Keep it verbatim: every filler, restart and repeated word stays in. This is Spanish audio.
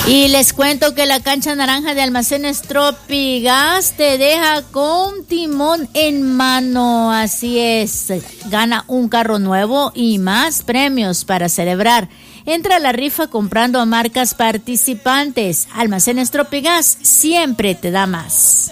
Y les cuento que la cancha naranja de Almacenes Tropigas te deja con timón en mano. Así es, gana un carro nuevo y más premios para celebrar. Entra a la rifa comprando a marcas participantes. Almacenes Tropigas siempre te da más.